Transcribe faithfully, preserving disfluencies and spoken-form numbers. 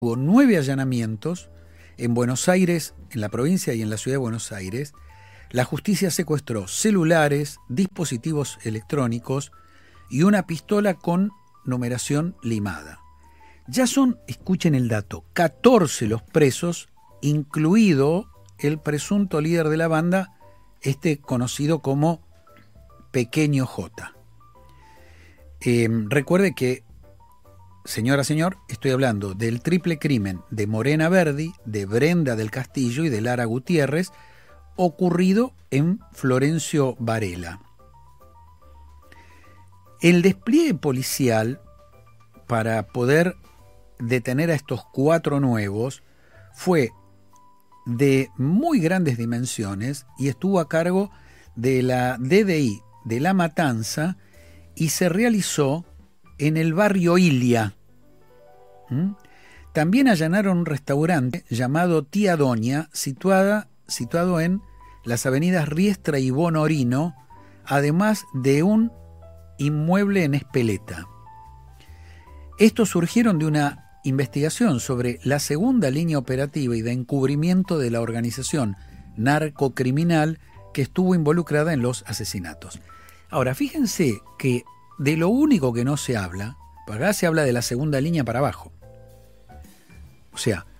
Hubo nueve allanamientos en Buenos Aires, en la provincia y en la ciudad de Buenos Aires. La justicia secuestró celulares, dispositivos electrónicos y una pistola con numeración limada. Ya son, escuchen el dato, catorce los presos, incluido el presunto líder de la banda, este conocido como Pequeño J. Eh, recuerde que, señora, señor, estoy hablando del triple crimen de Morena Verdi, de Brenda del Castillo y de Lara Gutiérrez, ocurrido en Florencio Varela. El despliegue policial para poder detener a estos cuatro nuevos fue de muy grandes dimensiones y estuvo a cargo de la D D I de La Matanza y se realizó en el barrio Ilia. ¿Mm? También allanaron un restaurante llamado Tía Doña, situada, situado en las avenidas Riestra y Bonorino, además de un inmueble en Espeleta. Estos surgieron de una investigación sobre la segunda línea operativa y de encubrimiento de la organización narcocriminal que estuvo involucrada en los asesinatos. Ahora, fíjense que de lo único que no se habla, acá se habla de la segunda línea para abajo. O sea,